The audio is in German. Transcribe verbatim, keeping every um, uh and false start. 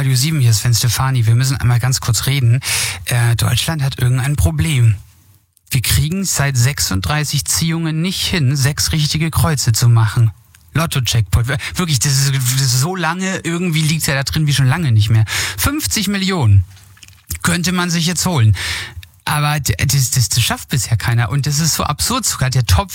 Radio sieben, hier ist Sven Stefani. Wir müssen einmal ganz kurz reden. Äh, Deutschland hat irgendein Problem. Wir kriegen seit sechsunddreißig Ziehungen nicht hin, sechs richtige Kreuze zu machen. Lotto-Jackpot. Wirklich, das ist, das ist so lange, irgendwie liegt ja da drin wie schon lange nicht mehr. fünfzig Millionen könnte man sich jetzt holen. Aber das, das, das schafft bisher keiner. Und das ist so absurd. Sogar der Top